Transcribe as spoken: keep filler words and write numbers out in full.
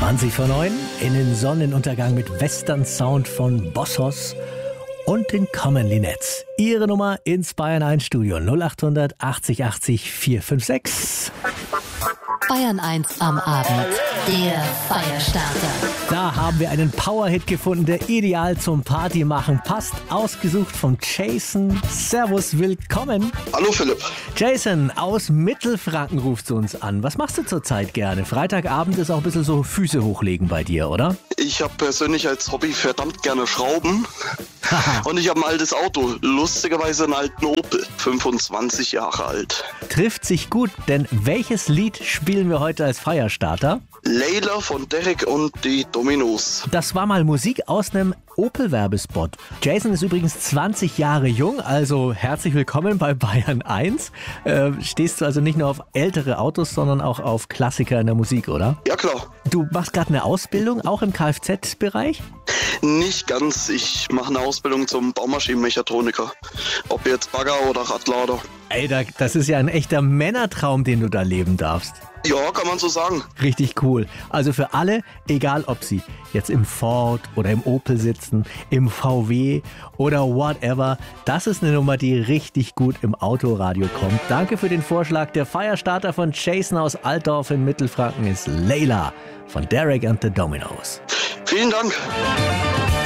zwanzig vor neun in den Sonnenuntergang mit Western Sound von Bossos und den Common Linettes. Ihre Nummer ins Bayern eins Studio null acht hundert achtzig achtzig vier fünf sechs. Bayern eins am Abend, der Feierstarter. Da haben wir einen Powerhit gefunden, der ideal zum Party machen passt. Ausgesucht von Jason. Servus, willkommen. Hallo Philipp. Jason aus Mittelfranken ruft uns an. Was machst du zurzeit gerne? Freitagabend ist auch ein bisschen so Füße hochlegen bei dir, oder? Ich habe persönlich als Hobby verdammt gerne Schrauben. Und ich habe ein altes Auto, lustigerweise einen alten Opel, fünfundzwanzig Jahre alt. Trifft sich gut, denn welches Lied spielen wir heute als Feierstarter? Layla von Derek und die Dominos. Das war mal Musik aus einem Opel-Werbespot. Jason ist übrigens zwanzig Jahre jung, also herzlich willkommen bei Bayern eins. Äh, stehst du also nicht nur auf ältere Autos, sondern auch auf Klassiker in der Musik, oder? Ja, klar. Du machst gerade eine Ausbildung, auch im Kfz-Bereich? Nicht ganz. Ich mache eine Ausbildung zum Baumaschinenmechatroniker. Ob jetzt Bagger oder Radlader. Ey, da, das ist ja ein echter Männertraum, den du da leben darfst. Ja, kann man so sagen. Richtig cool. Also für alle, egal ob sie jetzt im Ford oder im Opel sitzen, im V W oder whatever, das ist eine Nummer, die richtig gut im Autoradio kommt. Danke für den Vorschlag. Der Feierstarter von Jason aus Altdorf in Mittelfranken ist Layla von Derek and the Dominos. Vielen Dank.